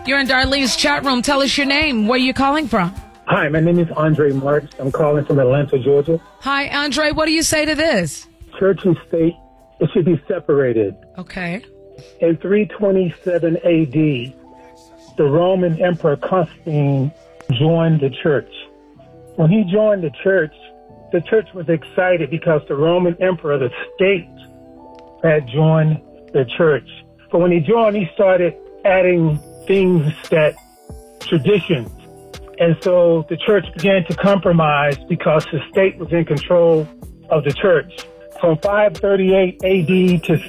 You're in Darlene's chat room. Tell us your name. Where are you calling from? Hi, my name is Andre Marks. I'm calling from Atlanta, Georgia. Hi, Andre. What do you say to this? Church and state, it should be separated. Okay. In 327 A.D., the Roman Emperor Constantine joined the church. When he joined the church was excited because the Roman Emperor, the state, had joined the church. But when he joined, he started adding things traditions. And so the church began to compromise because the state was in control of the church. From 538 AD to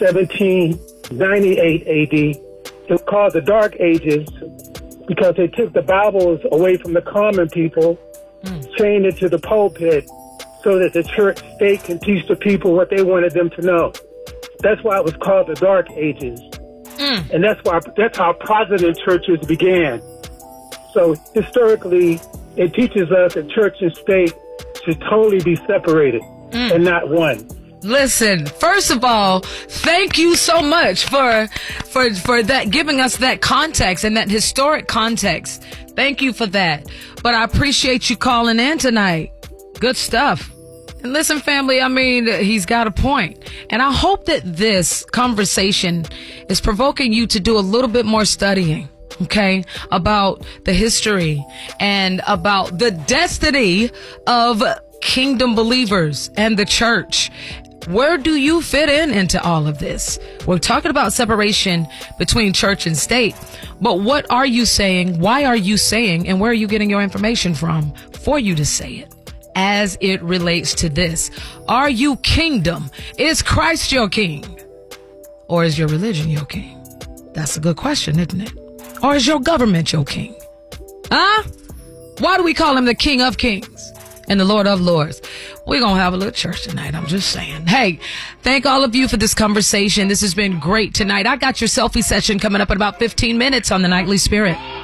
1798 AD, it's called the Dark Ages because they took the Bibles away from the common people, chained it to the pulpit so that the church state can teach the people what they wanted them to know. That's why it was called the Dark Ages. And that's how Protestant churches began. So historically, it teaches us that church and state should totally be separated and not one. Listen, first of all, thank you so much for that, giving us that context and that historic context. Thank you for that. But I appreciate you calling in tonight. Good stuff. And listen, family, I mean, he's got a point. And I hope that this conversation is provoking you to do a little bit more studying, okay, about the history and about the destiny of kingdom believers and the church. Where do you fit into all of this? We're talking about separation between church and state, but what are you saying? Why are you saying? And where are you getting your information from for you to say it as it relates to this? Are you kingdom? Is Christ your king? Or is your religion your king? That's a good question, isn't it? Or is your government your king? Huh? Why do we call him the King of Kings and the Lord of Lords? We're going to have a little church tonight. I'm just saying. Hey, thank all of you for this conversation. This has been great tonight. I got your selfie session coming up in about 15 minutes on the Nightly Spirit.